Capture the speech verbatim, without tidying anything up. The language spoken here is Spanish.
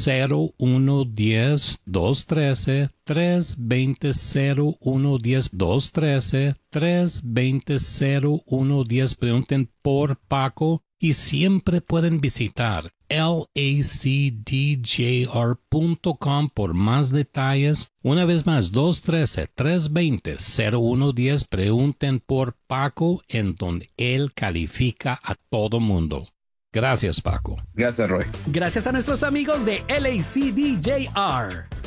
cero uno diez dos trece tres veinte cero uno diez dos trece tres veinte cero uno diez. Pregunten por Paco y siempre pueden visitar L A C D J R punto com por más detalles. Una vez más, dos trece tres veinte cero uno diez. Pregunten por Paco, en donde él califica a todo mundo. Gracias, Paco. Gracias, Roy. Gracias a nuestros amigos de L A C D J R.